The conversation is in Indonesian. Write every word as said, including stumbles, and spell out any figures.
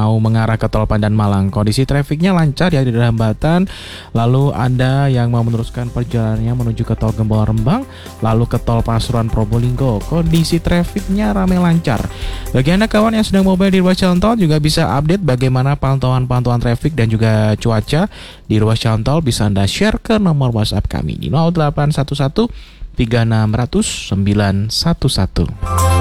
mau mengarah ke tol Pandan Malang. Kondisi trafiknya lancar ya, tidak ada hambatan. Lalu Anda yang mau meneruskan perjalanannya menuju ke tol Gempol Rembang, lalu ke tol Pasuruan Probolinggo, kondisi trafiknya ramai lancar. Bagi Anda kawan yang sedang mobile di ruas jalan tol juga bisa update bagaimana pantauan-pantauan trafik dan juga cuaca di ruas jalan tol, bisa Anda share ke nomor WhatsApp kami di nol delapan satu satu tiga enam nol nol sembilan satu satu.